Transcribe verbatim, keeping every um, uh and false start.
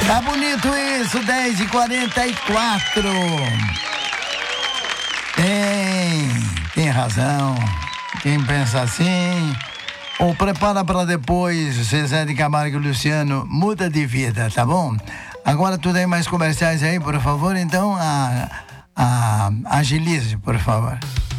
Tá bonito isso, dez e quarenta e quatro. Tem, tem razão. Quem pensa assim, ou prepara para depois, Zezé de Camargo e Luciano, muda de vida, tá bom? Agora tu tem mais comerciais aí, por favor, então, a, a, agilize, por favor.